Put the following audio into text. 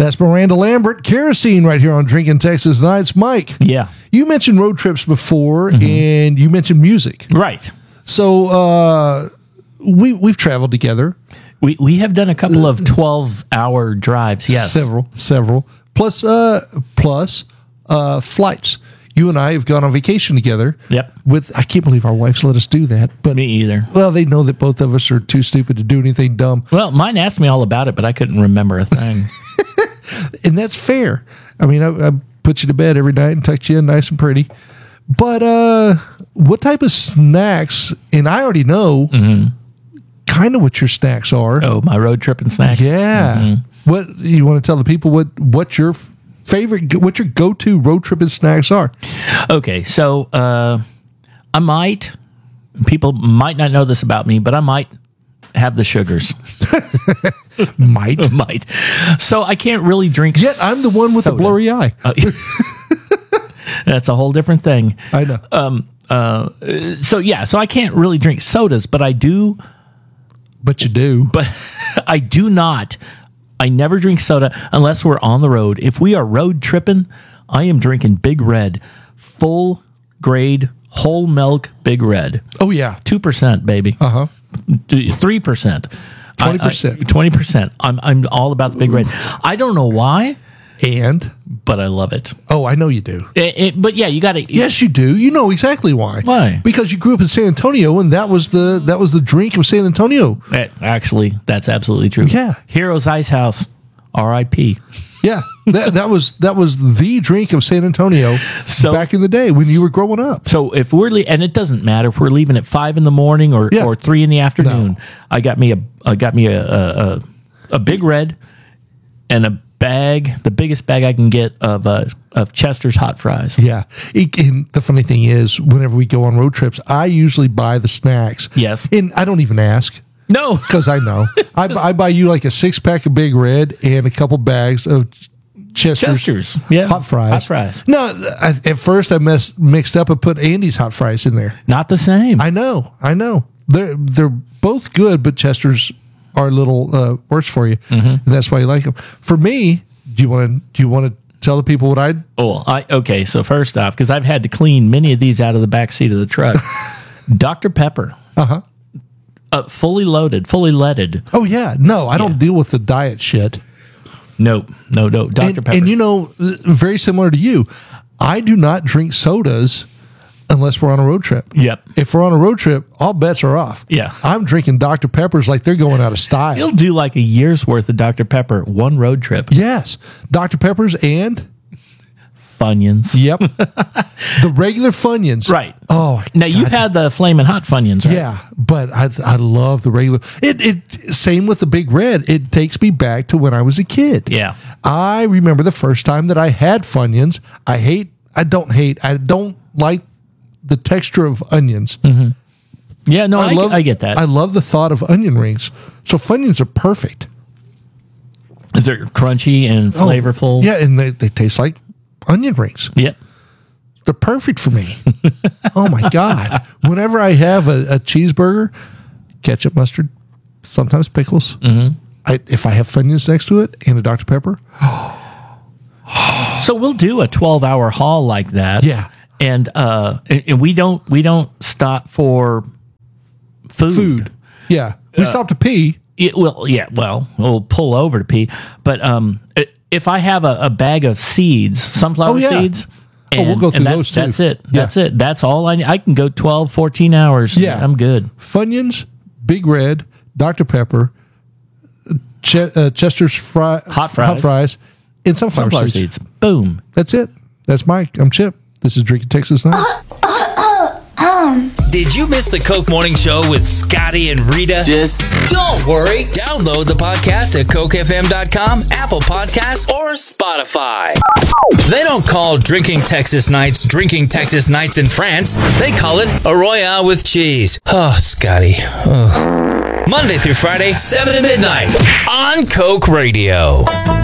That's Miranda Lambert, Kerosene, right here on Drinking Texas Nights. Mike, Yeah. you mentioned road trips before, and you mentioned music. Right. So we've traveled together. We have done a couple of 12-hour drives. Yes. Several. Plus flights. You and I have gone on vacation together. Yep. I can't believe our wives let us do that. But Me either. well, they know that both of us are too stupid to do anything dumb. Well, mine asked me all about it, but I couldn't remember a thing. And that's fair. I mean, I put you to bed every night and tucked you in nice and pretty. But what type of snacks, and I already know kind of what your snacks are. Oh, my road trip and snacks. Yeah. What you want to tell the people what your favorite, what your go-to road trip and snacks are? Okay, so people might not know this about me, but I might have the sugars. Might. So I can't really drink Yet I'm the one with the soda. blurry eye. That's a whole different thing. I know. So I can't really drink sodas, but I do. But you do. But I do not. I never drink soda unless we're on the road. If we are road tripping, I am drinking Big Red, full grade, whole milk Big Red. Oh, yeah. 2%, baby. 3%. 20%. 20%. I'm all about the Big Red. I don't know why, but I love it. Oh, I know you do. But yeah, you got to. Yes, you do. You know exactly why. Why? Because you grew up in San Antonio, and that was the drink of San Antonio. Actually, that's absolutely true. Yeah. Heroes Ice House, R.I.P. Yeah, that was the drink of San Antonio back in the day when you were growing up. So if we're and it doesn't matter if we're leaving at 5 in the morning or 3 in the afternoon. No. I got me a Big Red and a bag, the biggest bag I can get of Chester's hot fries. Yeah, and the funny thing is, whenever we go on road trips, I usually buy the snacks. Yes, and I don't even ask. No, because I know I buy you like a 6-pack of Big Red and a couple bags of Chester's hot fries. Hot fries. No, at first I mixed up and put Andy's hot fries in there. Not the same. I know. They're both good, but Chester's are a little worse for you, and that's why you like them. For me, do you want to tell the people what I? Okay. So first off, because I've had to clean many of these out of the back seat of the truck, Dr. Pepper. Fully loaded, fully leaded. Oh yeah, no, I don't deal with the diet shit. No, Dr. Pepper. And very similar to you, I do not drink sodas unless we're on a road trip. Yep. If we're on a road trip, all bets are off. Yeah. I'm drinking Dr. Peppers like they're going out of style. You'll do like a year's worth of Dr. Pepper, one road trip. Yes. Dr. Peppers and Funyuns. Yep. The regular Funyuns. Right. Oh, now you've had the Flamin' Hot Funyuns, right? Yeah, but I love the regular. It same with the Big Red. It takes me back to when I was a kid. Yeah. I remember the first time that I had Funyuns. I don't like the texture of onions. Yeah, no, I get that. I love the thought of onion rings. So Funyuns are perfect. Is it crunchy and flavorful? Yeah, and they taste like onion rings. Yep. They're perfect for me. Oh my God. Whenever I have a cheeseburger, ketchup, mustard, sometimes pickles. If I have Funyuns next to it and a Dr. Pepper. So we'll do a 12-hour haul like that. Yeah. And we don't stop for food. Yeah. We stop to pee. We'll pull over to pee. But if I have a bag of seeds, sunflower seeds, we'll go through those too. That's it. Yeah. That's it. That's all I need. I can go 12, 14 hours. Yeah. I'm good. Funyuns, Big Red, Dr. Pepper, Chester's hot fries, and sunflower seeds. Boom. That's it. That's Mike. I'm Chip. This is Drinking Texas Night. Did you miss the Coke Morning Show with Scotty and Rita? Don't worry. Download the podcast at CokeFM.com, Apple Podcasts, or Spotify. They don't call Drinking Texas Nights in France. They call it a Royale with cheese. Oh, Scotty. Oh. Monday through Friday, 7 to midnight on Coke Radio.